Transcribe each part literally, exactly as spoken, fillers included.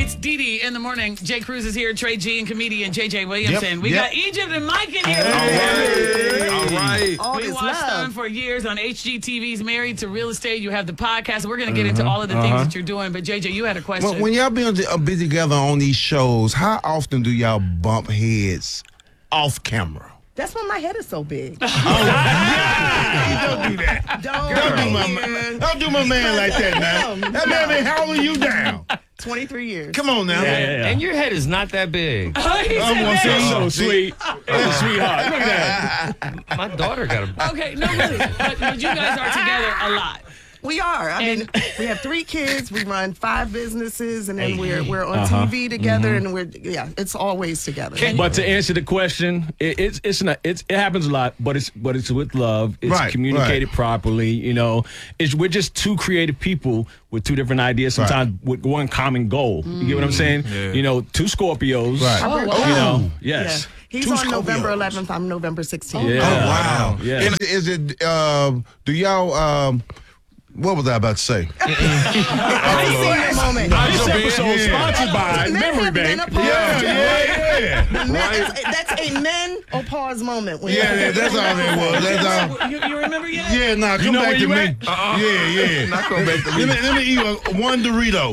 It's Dee Dee in the morning. Jay Cruz is here. Trey G and comedian J J Williamson. Yep, we yep. got Egypt and Mike in here. Hey. All right. All We this watched love. them for years on H G T V's Married to Real Estate. You have the podcast. We're going to get into all of the things that you're doing. But J J, you had a question. Well, when y'all be, on the, uh, be together on these shows, how often do y'all bump heads off camera? That's why my head is so big. Don't do that. Don't, Don't do my, man. don't do my man like that now. No, That man been holding you down. twenty-three years. Come on now. Yeah, yeah, yeah. And your head is not that big. Oh, he said I'm gonna that. say So so sweet. That's a sweetheart. Look at that. My daughter got a. Okay, no, really. But, but you guys are together a lot. We are. I And- mean, we have three kids. We run five businesses, and then Hey. we're we're on Uh-huh. T V together, and we're yeah, it's always together. But to answer the question, it, it's it's not it's it happens a lot, but it's but it's with love. It's Right, communicated right. properly. You know, it's we're just two creative people with two different ideas. Sometimes with one common goal. You get what I'm saying? You know, two Scorpios. Right. Oh, wow. You know, Yeah. yes. He's Two on November Scorpios. eleventh. I'm November sixteenth. Yeah. Oh, wow. Yeah. Is, is it, um, do y'all, um, what was I about to say? I see that moment. This episode sponsored by Men Memory have Bank. menopause. Yeah, yeah, yeah. Men- that's, that's a men or pause moment. When Yeah, that- that's all that was. That's all. You, you remember yet? Yeah, nah, come know back where to you me. at? Uh-uh. Yeah, yeah. Not come back to me. Let me, let me eat a, one Dorito.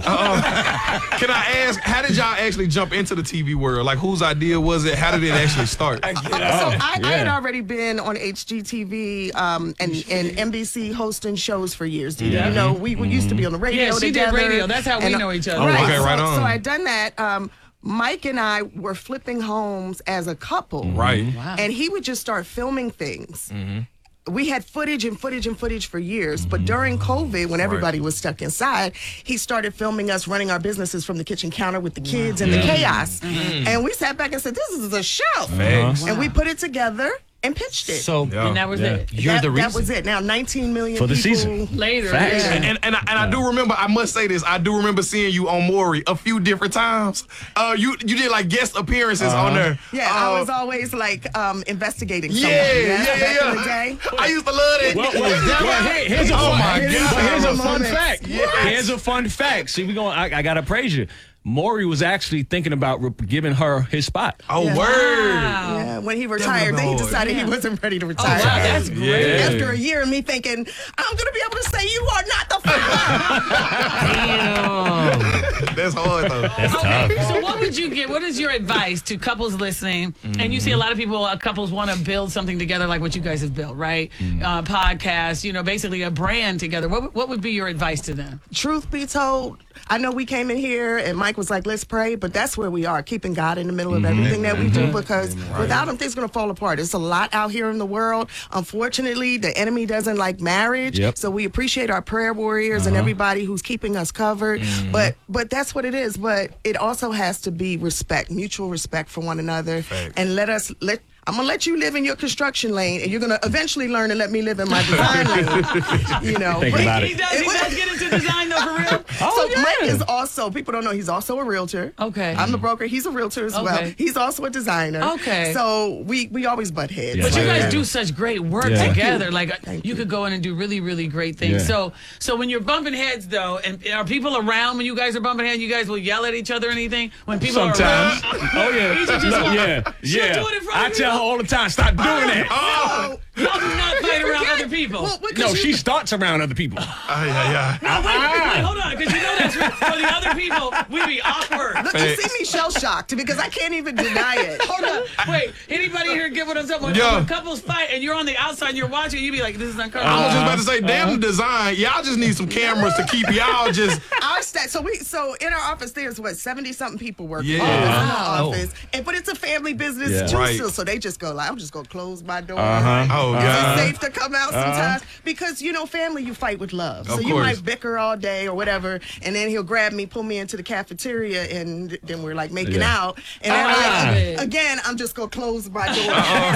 Can I ask, how did y'all actually jump into the T V world? Like, whose idea was it? How did it actually start? So I, I had yeah. already been on H G T V um, and, and N B C hosting shows for years. Did Yeah. You know, we, we used to be on the radio Yeah, she did together. radio. That's how we and- know each other. Oh, Right. okay, right so, on. So I done that. Um, Mike and I were flipping homes as a couple. Right. Wow. And he would just start filming things. Mm-hmm. We had footage and footage and footage for years, but during COVID, when everybody was stuck inside, he started filming us running our businesses from the kitchen counter with the kids and the chaos. And we sat back and said, "This is a show," Facts. and we put it together and pitched it. So Yeah. And that was Yeah. it. you're that, the reason. that was it. Now nineteen million For the people. season. Later. Facts. yeah. And, and, and, I, and I do remember, I must say this, I do remember seeing you on Maury a few different times. Uh, you you did like guest appearances on there. Yeah, Uh, I was always like um, investigating Yeah, someone. yeah, Back yeah, in the yeah. day. I used to love that. Well, well, well, here- here's a Oh fun, my here's, God. but here's a fun Moments. fact. Yes. Here's a fun fact. See, we going. I, I gotta praise you. Maury was actually thinking about re- giving her his spot. Oh, Yeah. word. Wow. Yeah, when he retired, then he Lord. decided he wasn't ready to Oh, retire. wow, that's great. Yeah. After a year of me thinking, I'm going to be able to say you are not the father. That's hard, though. Okay, so what would you give? What is your advice to couples listening? And you see a lot of people, uh, couples want to build something together like what you guys have built, right? Uh, podcast, you know, basically a brand together. What, what would be your advice to them? Truth be told, I know we came in here and Mike was like, let's pray, but that's where we are, keeping God in the middle of everything that we do, because without him, things going to fall apart. It's a lot out here in the world. Unfortunately, the enemy doesn't like marriage, Yep. so we appreciate our prayer warriors and everybody who's keeping us covered, but but that's what it is. But it also has to be respect, mutual respect for one another, and let us, let I'm going to let you live in your construction lane, and you're going to eventually learn to let me live in my design lane, you know. Think But- about He it. does, he does get into design though, for real? so Mike is also, people don't know, he's also a realtor. Okay. I'm the broker. He's a realtor as well. Okay. He's also a designer. Okay. So we, we always butt heads. Yeah. But you Yeah. guys do such great work Yeah. Thank together. you. Like uh, Thank you, you. could go in and do really, really great things. Yeah. So, so when you're bumping heads though, and are people around when you guys are bumping heads? You guys will yell at each other or anything when people Sometimes. are around. Oh yeah. You should just No, walk- yeah. she'll Yeah. do it in front I of tell you. her all the time, stop doing that. Oh, Y'all do not fight around other people. Well, because No, you- she starts around other people. ay, ay, ay. No, wait, wait, hold on, because you know that's right. For the other people, we be awkward. Look, you see me shell shocked because I can't even deny it. Hold on, wait. Anybody here get what I'm talking about? Yeah. When couples fight and you're on the outside and you're watching, you be like, "This is uncomfortable." I was just about to say, damn the design. Y'all just need some cameras to keep y'all just. Our stat, so we, so in our office, there's what seventy something people working Yeah. in our Wow. office, and but it's a family business Yeah. too. Right. Still, so they just go like, I'm just gonna close my door. Uh-huh. Oh, Is God. it safe to come out sometimes? Because, you know, family, you fight with love. Of so you course. might bicker all day or whatever, and then he'll grab me, pull me into the cafeteria, and then we're like making Yeah. out. And then Ah. I, again, I'm just going to close my door.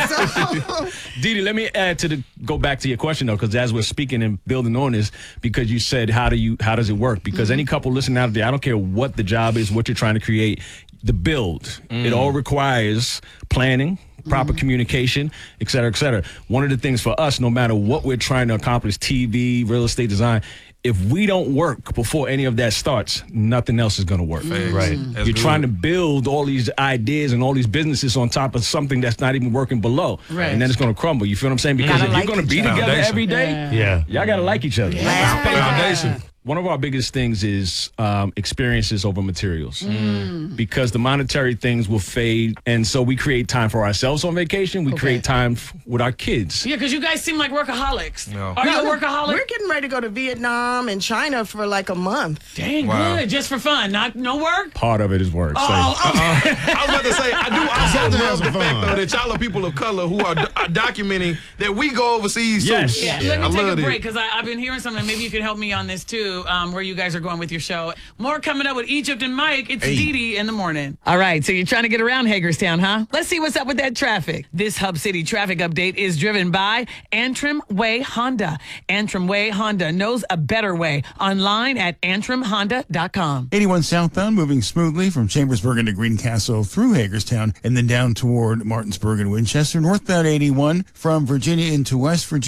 So, Dee Dee, let me add to the go back to your question though, because as we're speaking and building on this, because you said how do you how does it work? Because any couple listening out there, I don't care what the job is, what you're trying to create, the build, it all requires planning, proper communication, et cetera, et cetera. One of the things for us, no matter what we're trying to accomplish, T V, real estate design, if we don't work before any of that starts, nothing else is going to work. Facts. Right. That's You're good. trying to build all these ideas and all these businesses on top of something that's not even working below. Right. And then it's going to crumble. You feel what I'm saying? Because Gotta if like you're going to each be other. together Foundation. every day, Yeah. Yeah. y'all got to like each other. Foundation. One of our biggest things is um, experiences over materials Mm. because the monetary things will fade. And so we create time for ourselves on vacation. We Okay. create time f- with our kids. Yeah, because you guys seem like workaholics. No. Are you a No, workaholic? We're getting ready to go to Vietnam and China for like a month. Dang, Wow. good. Just for fun. Not no work? Part of it is work. So Oh, okay. I was about to say, I do also Something love else the fun. fact, though, that y'all are people of color who are, do- are documenting that we go overseas, Yes. too. Yeah, Yeah. let me I take a love it. break because I've been hearing something. Maybe you can help me on this too, um, where you guys are going with your show. More coming up with Egypt and Mike. It's Hey. Dee Dee in the morning. All right, so you're trying to get around Hagerstown, huh? Let's see what's up with that traffic. This Hub City traffic update is driven by Antrim Way Honda. Antrim Way Honda knows a better way. Online at antrim honda dot com. eighty-one southbound moving smoothly from Chambersburg into Greencastle through Hagerstown and then down toward Martinsburg and Winchester. Northbound eighty-one from Virginia into West Virginia.